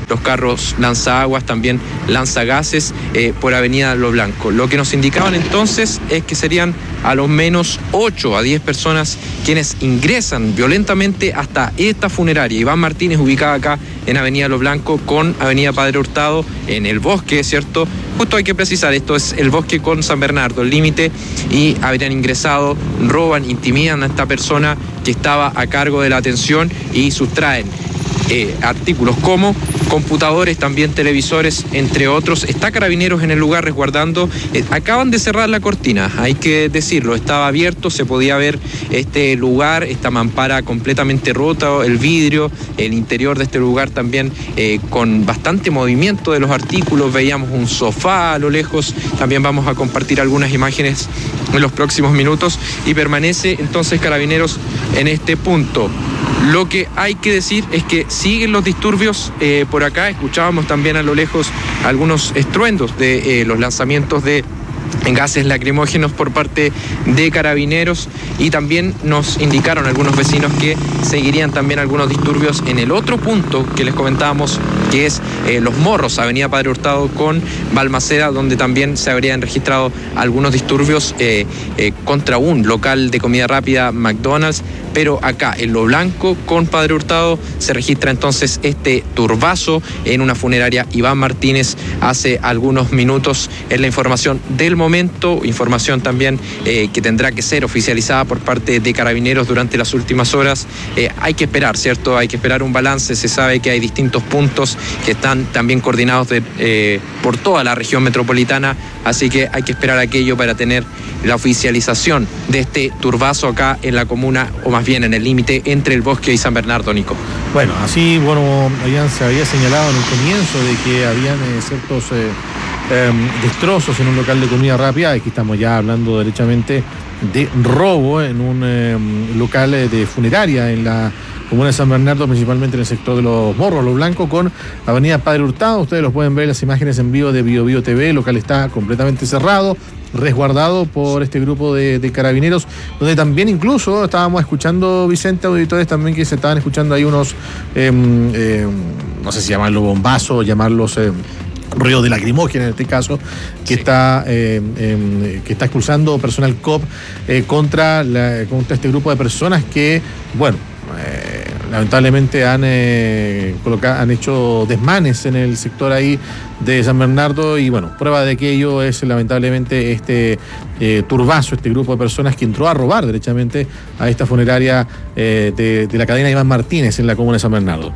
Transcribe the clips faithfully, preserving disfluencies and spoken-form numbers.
los carros lanzaguas, también lanzagases eh, por Avenida Lo Blanco. Lo que nos indicaban entonces es que serían a lo menos ocho a diez personas quienes ingresan violentamente hasta esta funeraria Iván Martínez, ubicada acá en Avenida Lo Blanco con Avenida Padre Hurtado, en el bosque, ¿cierto? Justo hay que precisar, esto es el bosque con San Bernardo, el límite, y habrían ingresado, roban, intimidan a esta persona que estaba a cargo de la atención y sustraen Eh, artículos como computadores, también televisores, entre otros. Está Carabineros en el lugar resguardando. Eh, acaban de cerrar la cortina, hay que decirlo, estaba abierto, se podía ver este lugar, esta mampara completamente rota, el vidrio, el interior de este lugar también eh, con bastante movimiento de los artículos. Veíamos un sofá a lo lejos, también vamos a compartir algunas imágenes en los próximos minutos, y permanece entonces Carabineros en este punto. Lo que hay que decir es que siguen los disturbios eh, por acá. Escuchábamos también a lo lejos algunos estruendos de eh, los lanzamientos de gases lacrimógenos por parte de Carabineros, y también nos indicaron algunos vecinos que seguirían también algunos disturbios en el otro punto que les comentábamos, que es eh, Los Morros, Avenida Padre Hurtado con Balmaceda, donde también se habrían registrado algunos disturbios eh, eh, contra un local de comida rápida, McDonald's. Pero acá en Lo Blanco con Padre Hurtado se registra entonces este turbazo en una funeraria Iván Martínez hace algunos minutos. Es la información del momento, información también eh, que tendrá que ser oficializada por parte de Carabineros durante las últimas horas. Eh, hay que esperar, ¿cierto? Hay que esperar un balance. Se sabe que hay distintos puntos que están también coordinados de, eh, por toda la región metropolitana, así que hay que esperar aquello para tener la oficialización de este turbazo acá en la comuna, o más bien en el límite entre el bosque y San Bernardo, Nico. Bueno, así, bueno, habían, se había señalado en el comienzo de que habían eh, ciertos eh, eh, destrozos en un local de comida rápida. Aquí estamos ya hablando derechamente de robo en un eh, local de funeraria en la comuna de San Bernardo, principalmente en el sector de Los Morros, Lo Blanco, con Avenida Padre Hurtado. Ustedes los pueden ver las imágenes en vivo de Bio Bio T V. El local está completamente cerrado, resguardado por este grupo de, de Carabineros, donde también incluso estábamos escuchando, Vicente, auditores también que se estaban escuchando ahí unos, eh, eh, no sé si llamarlo bombazos, llamarlos eh, ruido de lacrimógena en este caso, que, sí. está, eh, eh, que está expulsando personal C O P eh, contra, la, contra este grupo de personas que, bueno, eh, lamentablemente han, eh, colocado, han hecho desmanes en el sector ahí de San Bernardo, y bueno, prueba de aquello es lamentablemente este eh, turbazo, este grupo de personas que entró a robar derechamente a esta funeraria eh, de, de la cadena Iván Martínez en la comuna de San Bernardo.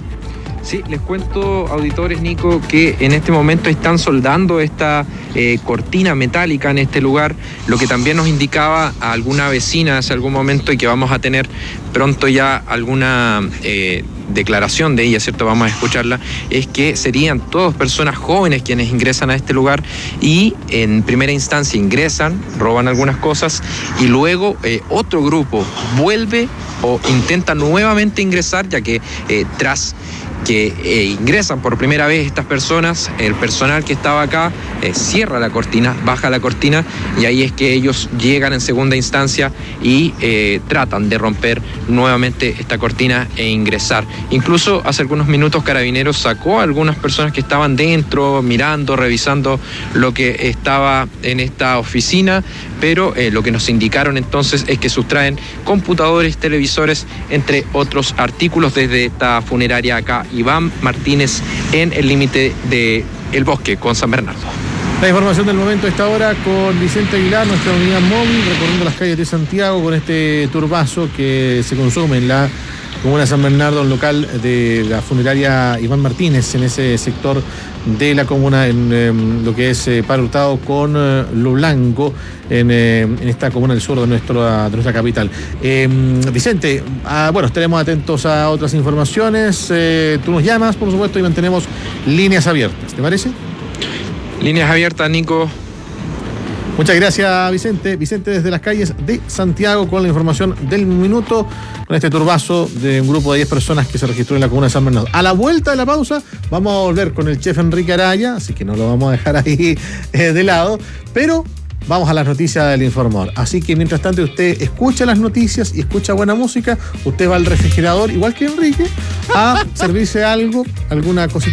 Sí, les cuento, auditores, Nico, que en este momento están soldando esta eh, cortina metálica en este lugar, lo que también nos indicaba a alguna vecina hace algún momento, y que vamos a tener pronto ya alguna eh, declaración de ella, ¿cierto? Vamos a escucharla, es que serían todas personas jóvenes quienes ingresan a este lugar y en primera instancia ingresan, roban algunas cosas, y luego eh, otro grupo vuelve o intenta nuevamente ingresar, ya que eh, tras que eh, ingresan por primera vez estas personas, el personal que estaba acá eh, cierra la cortina, baja la cortina, y ahí es que ellos llegan en segunda instancia y eh, tratan de romper nuevamente esta cortina e ingresar. Incluso hace algunos minutos Carabineros sacó a algunas personas que estaban dentro, mirando, revisando lo que estaba en esta oficina, pero eh, lo que nos indicaron entonces es que sustraen computadores, televisores, entre otros artículos desde esta funeraria acá Iván Martínez en el límite de El Bosque con San Bernardo. La información del momento a esta hora con Vicente Aguilar, nuestra unidad móvil, recorriendo las calles de Santiago con este turbazo que se consume en la comuna de San Bernardo, un local de la funeraria Iván Martínez en ese sector de la comuna, en eh, lo que es eh, Padre Hurtado con eh, Lo Blanco, en, eh, en esta comuna del sur de, nuestro, de nuestra capital. Eh, Vicente, ah, bueno, estaremos atentos a otras informaciones. Eh, tú nos llamas, por supuesto, y mantenemos líneas abiertas. ¿Te parece? Líneas abiertas, Nico. Muchas gracias, Vicente. Vicente desde las calles de Santiago con la información del minuto, con este turbazo de un grupo de diez personas que se registró en la comuna de San Bernardo. A la vuelta de la pausa vamos a volver con el chef Enrique Araya, así que no lo vamos a dejar ahí eh, de lado, pero vamos a las noticias del informador. Así que mientras tanto usted escucha las noticias y escucha buena música, usted va al refrigerador, igual que Enrique, a servirse algo, alguna cosita